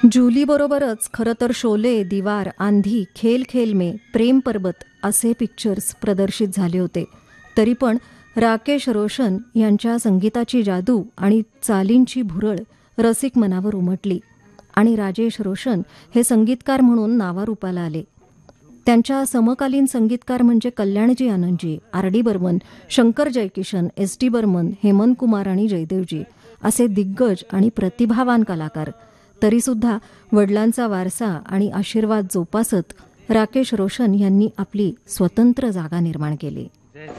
जुलीबरोबरच खरं तर शोले, दीवार, आंधी, खेल खेल में, प्रेम पर्वत असे पिक्चर्स प्रदर्शित झाले होते. तरी पण राकेश रोशन यांच्या संगीताची जादू आणि चालींची भुरळ रसिक मनावर उमटली आणि राजेश रोशन हे संगीतकार म्हणून नावारूपाला आले. त्यांच्या समकालीन संगीतकार म्हणजे Kalyanji Anandji, R D Burman, Shankar Jaikishan, S T Burman, Hemant Kumar आणि जयदेवजी असे दिग्गज आणि प्रतिभावान कलाकार. तरीसुद्धा वडिलांचा वारसा आणि आशीर्वाद जोपासत राकेश रोशन यांनी आपली स्वतंत्र जागा निर्माण केली.